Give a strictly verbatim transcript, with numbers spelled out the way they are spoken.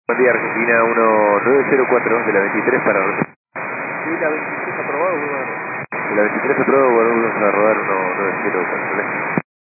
Buen día, Argentina uno nueve cero cuatro de la veintitrés para... Sí, la veintitrés aprobado, bueno. De la veintitrés aprobado, vamos a rodar uno nueve cero cuatro.